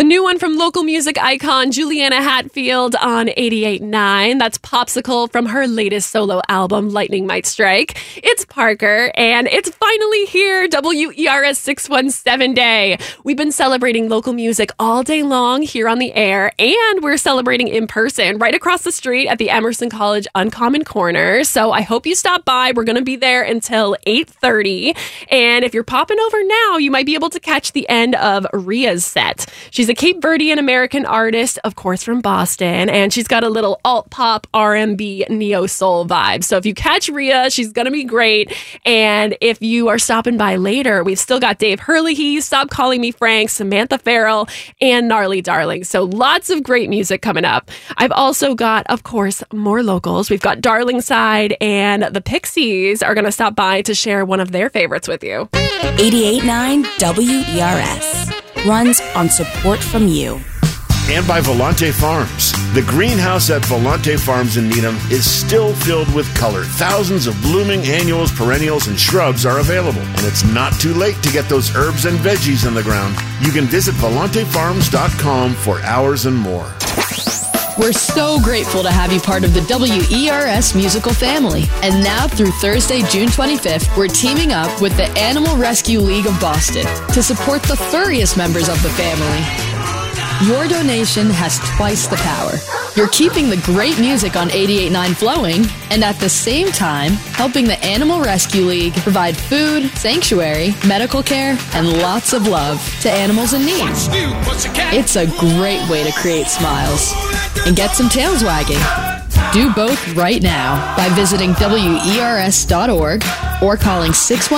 new one from local music icon Juliana Hatfield on 88.9. That's Popsicle from her latest solo album, Lightning Might Strike. It's Parker, and it's finally here, WERS 617 Day. We've been celebrating local music all day long here on the air, and we're celebrating in person right across the street at the Emerson College Uncommon Corner. So I hope you stop by. We're going to be there until 8:30. And if you're popping over now, you might be able to catch the end of Ria's set. She's a Cape Verdean American artist, of course, from Boston, and she's got a little alt-pop, R&B, neo-soul vibe. So if you catch Ria, she's going to be great. And if you are stopping by later, we've still got Dave Hurley, Stop Calling Me Frank, Samantha Farrell, and Gnarly Darling. So lots of great music coming up. I've also got, of course, more locals. We've got Darling Side, and the Pixies are going to stop by to share one of their favorites with you. 88.9 WERS runs on support from you. And by Volante Farms. The greenhouse at Volante Farms in Needham is still filled with color. Thousands of blooming annuals, perennials, and shrubs are available. And it's not too late to get those herbs and veggies in the ground. You can visit volantefarms.com for hours and more. We're so grateful to have you part of the WERS musical family. And now through Thursday, June 25th, we're teaming up with the Animal Rescue League of Boston to support the furriest members of the family. Your donation has twice the power. You're keeping the great music on 88.9 flowing, and at the same time, helping the Animal Rescue League provide food, sanctuary, medical care, and lots of love to animals in need. It's a great way to create smiles and get some tails wagging. Do both right now by visiting WERS.org or calling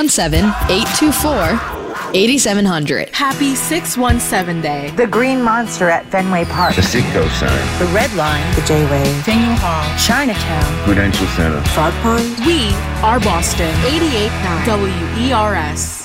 617-824-8700. Happy 617 Day. The Green Monster at Fenway Park. The Citgo Center. The Red Line. The J-Way. Faneuil Hall. Chinatown. Prudential Center. Frog Pond. We are Boston. 88.9 WERS.